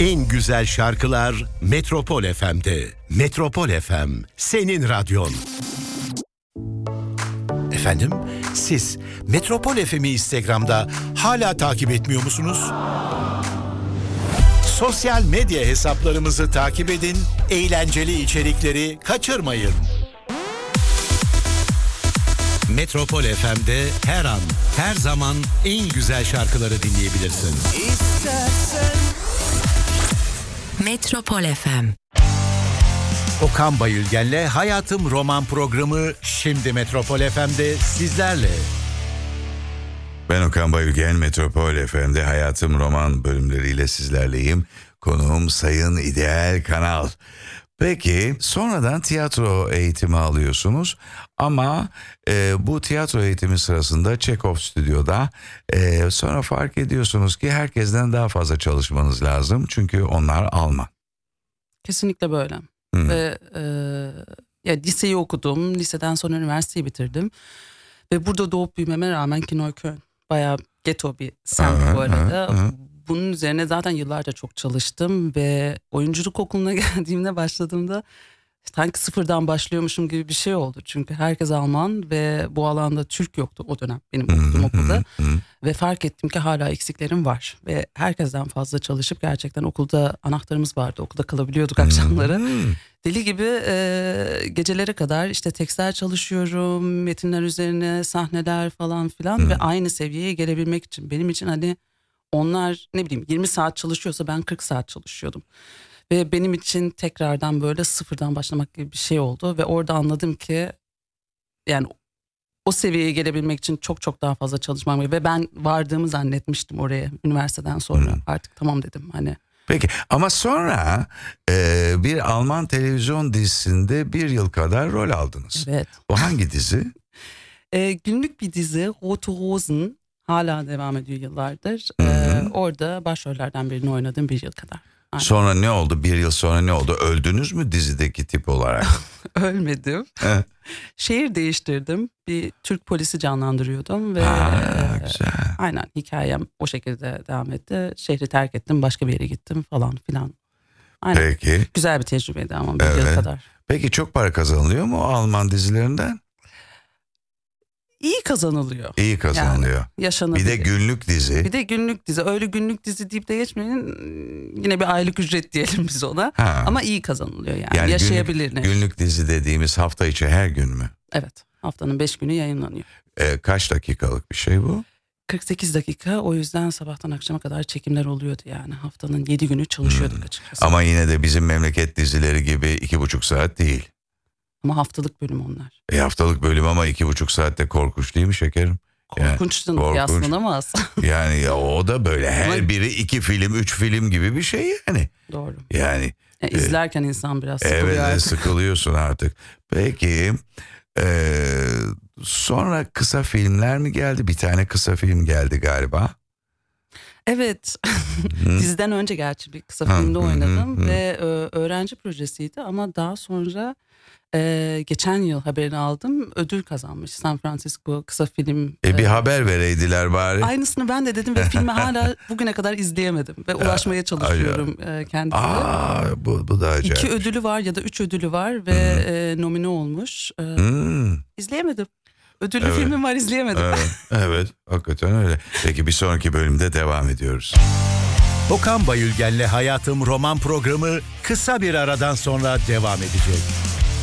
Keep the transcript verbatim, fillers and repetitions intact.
En güzel şarkılar Metropol F M'de. Metropol F M, senin radyon. Efendim, siz Metropol F M'i Instagram'da hala takip etmiyor musunuz? Sosyal medya hesaplarımızı takip edin, eğlenceli içerikleri kaçırmayın. Metropol F M'de her an, her zaman en güzel şarkıları dinleyebilirsin. İstersen... Metropol F M. Okan Bayülgen'le Hayatım Roman programı şimdi Metropol F M'de sizlerle. Ben Okan Bayülgen, Metropol F M'de Hayatım Roman bölümleriyle sizlerleyim. Konuğum Sayın İdeal Kanal. Peki sonradan tiyatro eğitimi alıyorsunuz ama e, bu tiyatro eğitimi sırasında Çekhov Stüdyo'da e, sonra fark ediyorsunuz ki herkesten daha fazla çalışmanız lazım çünkü onlar Alman. Kesinlikle böyle. Hmm. Ve e, ya liseyi okudum, liseden sonra üniversiteyi bitirdim ve burada doğup büyümeme rağmen ki Neukölln bayağı ghetto bir semt bu arada. Hı, hı. Bunun üzerine zaten yıllarca çok çalıştım ve oyunculuk okuluna geldiğimde başladığımda sanki sıfırdan başlıyormuşum gibi bir şey oldu. Çünkü herkes Alman ve bu alanda Türk yoktu o dönem benim okuduğum okulda. Ve fark ettim ki hala eksiklerim var. Ve herkesten fazla çalışıp gerçekten okulda anahtarımız vardı. Okulda kalabiliyorduk akşamları. Deli gibi e, gecelere kadar işte tekstler çalışıyorum, metinler üzerine sahneler falan filan. Ve aynı seviyeye gelebilmek için benim için hani... Onlar ne bileyim yirmi saat çalışıyorsa ben kırk saat çalışıyordum. Ve benim için tekrardan böyle sıfırdan başlamak gibi bir şey oldu. Ve orada anladım ki yani o seviyeye gelebilmek için çok çok daha fazla çalışmam gerekiyor. Ve ben vardığımı zannetmiştim oraya üniversiteden sonra. Hmm. Artık tamam dedim hani. Peki ama sonra e, bir Alman televizyon dizisinde bir yıl kadar rol aldınız. Evet. O hangi dizi? e, günlük bir dizi Rote Rosen. Hala devam ediyor yıllardır. Ee, orada başrollerden birini oynadım bir yıl kadar. Aynen. Sonra ne oldu? Bir yıl sonra ne oldu? Öldünüz mü dizideki tip olarak? Ölmedim. Şehir değiştirdim. Bir Türk polisi canlandırıyordum. Ve Aa, güzel. E, aynen hikayem o şekilde devam etti. Şehri terk ettim. Başka bir yere gittim falan filan. Aynen. Peki. Güzel bir tecrübeydi ama bir evet. yıl kadar. Peki çok para kazanılıyor mu o Alman dizilerinden? İyi kazanılıyor. İyi kazanılıyor. Yani yaşanabilir. Bir de günlük dizi. Bir de günlük dizi. Öyle günlük dizi deyip de geçmeyin. Yine bir aylık ücret diyelim biz ona. Ha. Ama iyi kazanılıyor yani. yani yaşayabilir. Günlük, günlük dizi dediğimiz hafta içi her gün mü? Evet. Haftanın beş günü yayınlanıyor. Ee, kaç dakikalık bir şey bu? kırk sekiz dakika. O yüzden sabahtan akşama kadar çekimler oluyordu yani. Haftanın yedi günü çalışıyorduk hmm. açıkçası. Ama yine de bizim memleket dizileri gibi iki buçuk saat değil. Ama haftalık bölüm onlar. E haftalık bölüm ama iki buçuk saatte korkunç değil mi şekerim? Korkunçtun yani, yaslanamaz. Yani ya o da böyle her biri iki film, üç film gibi bir şey yani. Doğru. Yani. yani izlerken e, insan biraz sıkılıyor evet, artık. sıkılıyorsun artık. Peki e, sonra kısa filmler mi geldi? Bir tane kısa film geldi galiba. Evet. Diziden önce gerçi bir kısa filmde oynadım ve e, öğrenci projesiydi ama daha sonra e, geçen yıl haberini aldım. Ödül kazanmış San Francisco kısa film. E bir e, haber vereydiler bari. Aynısını ben de dedim ve filmi hala bugüne kadar izleyemedim ve ulaşmaya çalışıyorum e, kendisine. Aa, bu, bu da acayip. İki ödülü var ya da üç ödülü var ve e, nomine olmuş. E, hmm. İzleyemedim. Ödüllü evet. filmim var izleyemedim. Evet, evet hakikaten öyle. Peki bir sonraki bölümde devam ediyoruz. Okan Bayülgen'le Hayatım Roman programı kısa bir aradan sonra devam edecek.